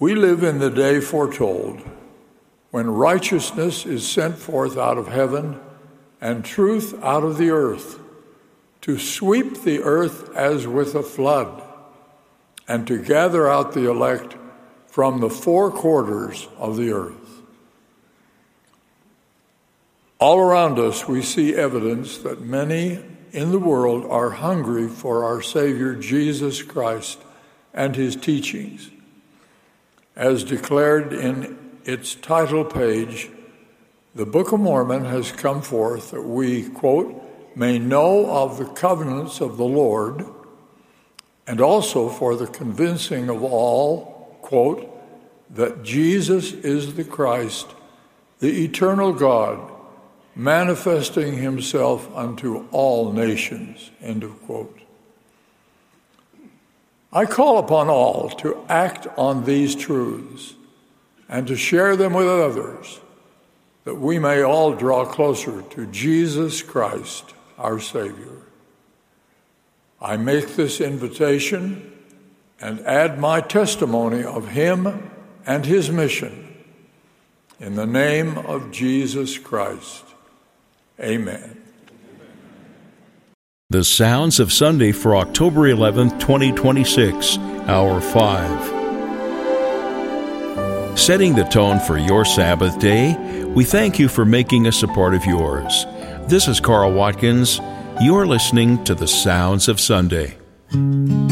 We live in the day foretold, when righteousness is sent forth out of heaven and truth out of the earth, to sweep the earth as with a flood, and to gather out the elect from the four quarters of the earth. All around us we see evidence that many in the world are hungry for our Savior Jesus Christ and his teachings. As declared in its title page, the Book of Mormon has come forth that we, quote, may know of the covenants of the Lord, and also for the convincing of all, quote, that Jesus is the Christ, the eternal God, manifesting himself unto all nations, end of quote. I call upon all to act on these truths and to share them with others, that we may all draw closer to Jesus Christ, our Savior. I make this invitation and add my testimony of him and his mission in the name of Jesus Christ. Amen. The Sounds of Sunday for October 11th, 2026, Hour 5. Setting the tone for your Sabbath day, we thank you for making us a part of yours. This is Carl Watkins. You're listening to The Sounds of Sunday.